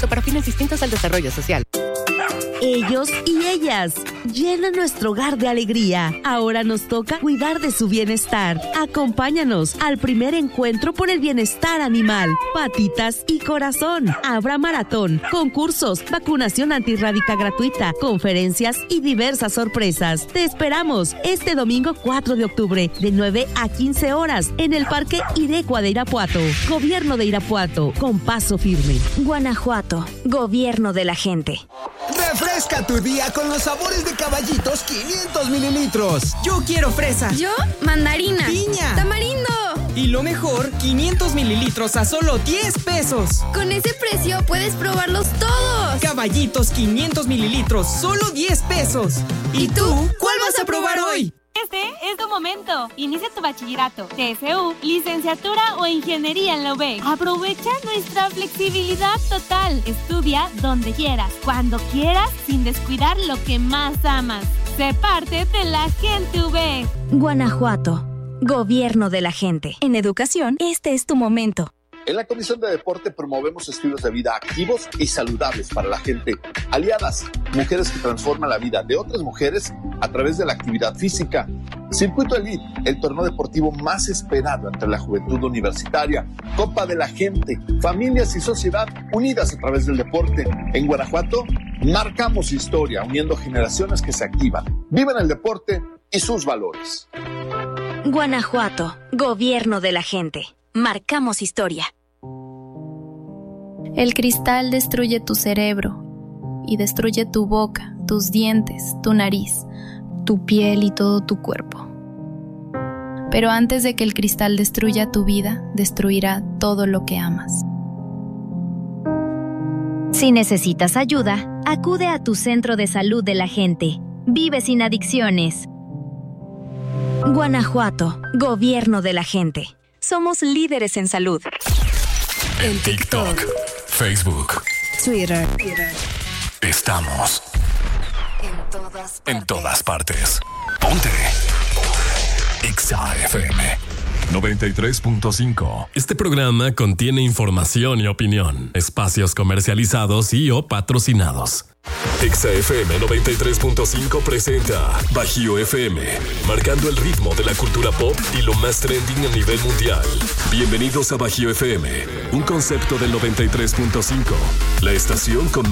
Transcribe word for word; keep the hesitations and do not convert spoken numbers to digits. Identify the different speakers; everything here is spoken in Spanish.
Speaker 1: para fines distintos al desarrollo social.
Speaker 2: Ellos y ellas llenan nuestro hogar de alegría. Ahora nos toca cuidar de su bienestar. Acompáñanos al primer encuentro por el bienestar animal. Patitas y corazón. Habrá maratón, concursos, vacunación antirrábica gratuita, conferencias y diversas sorpresas. Te esperamos este domingo cuatro de octubre de nueve a quince horas en el Parque Irecua de Irapuato. Gobierno de Irapuato, con paso firme.
Speaker 3: Guanajuato, gobierno de la gente.
Speaker 4: Refresca tu día con los sabores de Caballitos quinientos mililitros.
Speaker 5: Yo quiero fresa.
Speaker 6: Yo, mandarina.
Speaker 5: Piña.
Speaker 6: Tamarindo.
Speaker 5: Y lo mejor, quinientos mililitros a solo diez pesos.
Speaker 6: Con ese precio puedes probarlos todos.
Speaker 5: Caballitos quinientos mililitros, solo diez pesos. ¿Y tú, cuál vas a probar hoy?
Speaker 7: Este es tu momento. Inicia tu bachillerato, T S U, licenciatura o ingeniería en la U B E C. Aprovecha nuestra flexibilidad total. Estudia donde quieras, cuando quieras, sin descuidar lo que más amas. Sé parte de la gente U B E C.
Speaker 3: Guanajuato, gobierno de la gente. En educación, este es tu momento.
Speaker 8: En la Comisión de Deporte promovemos estilos de vida activos y saludables para la gente. Aliadas, mujeres que transforman la vida de otras mujeres a través de la actividad física. Circuito Elite, el torneo deportivo más esperado entre la juventud universitaria. Copa de la gente, familias y sociedad unidas a través del deporte. En Guanajuato, marcamos historia, uniendo generaciones que se activan, viven el deporte y sus valores.
Speaker 3: Guanajuato, gobierno de la gente. Marcamos historia.
Speaker 9: El cristal destruye tu cerebro y destruye tu boca, tus dientes, tu nariz, tu piel y todo tu cuerpo. Pero antes de que el cristal destruya tu vida, destruirá todo lo que amas.
Speaker 3: Si necesitas ayuda, acude a tu centro de salud de la gente. Vive sin adicciones. Guanajuato, gobierno de la gente. Somos líderes en salud.
Speaker 10: En TikTok, Facebook,
Speaker 3: Twitter.
Speaker 10: Estamos
Speaker 3: En todas partes.
Speaker 10: en todas partes. Ponte Exa F M noventa y tres punto cinco.
Speaker 11: Este programa contiene información y opinión, espacios comercializados y o patrocinados.
Speaker 10: Exa F M noventa y tres punto cinco presenta Bajío F M, marcando el ritmo de la cultura pop y lo más trending a nivel mundial. Bienvenidos a Bajío F M, un concepto del noventa y tres punto cinco, la estación con